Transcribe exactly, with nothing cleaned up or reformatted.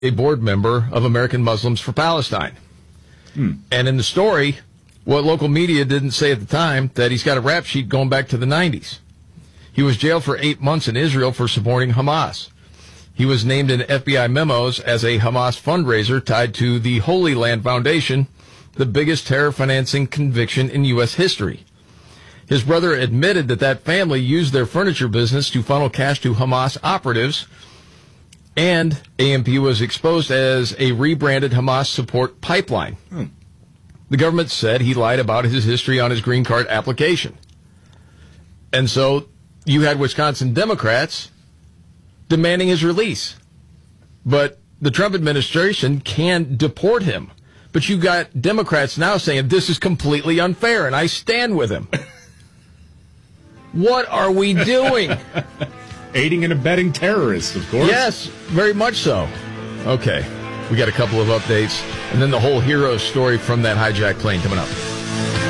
a board member of American Muslims for Palestine. Hmm. And in the story, what local media didn't say at the time, that he's got a rap sheet going back to the nineties. He was jailed for eight months in Israel for supporting Hamas. He was named in F B I memos as a Hamas fundraiser tied to the Holy Land Foundation, the biggest terror financing conviction in U S history. His brother admitted that that family used their furniture business to funnel cash to Hamas operatives, and A M P was exposed as a rebranded Hamas support pipeline. Hmm. The government said he lied about his history on his green card application. And so you had Wisconsin Democrats demanding his release. But the Trump administration can deport him. But you got Democrats now saying this is completely unfair, and I stand with him. What are we doing? Aiding and abetting terrorists, of course. Yes, very much so. Okay, we got a couple of updates, and then the whole hero story from that hijacked plane coming up.